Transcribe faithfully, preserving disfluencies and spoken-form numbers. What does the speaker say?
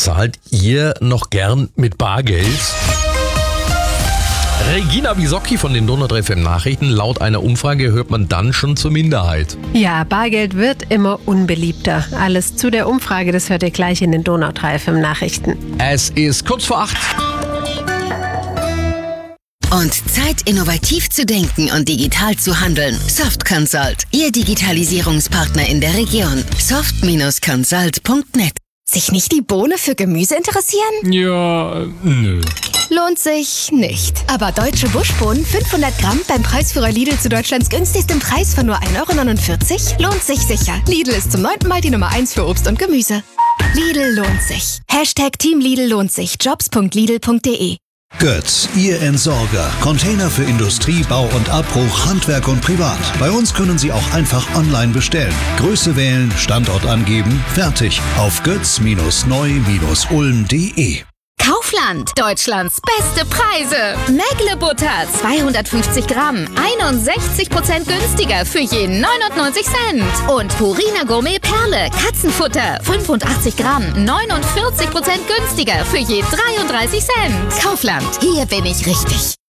Zahlt ihr noch gern mit Bargeld? Regina Bisocchi von den Donau drei F M Nachrichten. Laut einer Umfrage hört man dann schon zur Minderheit. Ja, Bargeld wird immer unbeliebter. Alles zu der Umfrage, das hört ihr gleich in den Donau drei F M Nachrichten. Es ist kurz vor acht. Und Zeit, innovativ zu denken und digital zu handeln. Soft Consult, Ihr Digitalisierungspartner in der Region. soft Consult punkt net. Sich nicht die Bohne für Gemüse interessieren? Ja, nö. Lohnt sich nicht. Aber deutsche Buschbohnen fünfhundert Gramm beim Preisführer Lidl zu Deutschlands günstigstem Preis von nur ein Euro neunundvierzig lohnt sich sicher. Lidl ist zum neunten Mal die Nummer eins für Obst und Gemüse. Lidl lohnt sich. Hashtag Team Lidl lohnt sich. jobs punkt lidl punkt de. Götz, Ihr Entsorger. Container für Industrie, Bau und Abbruch, Handwerk und Privat. Bei uns können Sie auch einfach online bestellen. Größe wählen, Standort angeben, fertig. Auf götz neu ulm punkt de. Kaufland, Deutschlands beste Preise. Mägle Butter, zweihundertfünfzig Gramm, einundsechzig Prozent günstiger für je neunundneunzig Cent. Und Purina Gourmet Perle, Katzenfutter, fünfundachtzig Gramm, neunundvierzig Prozent günstiger für je dreiunddreißig Cent. Kaufland, hier bin ich richtig.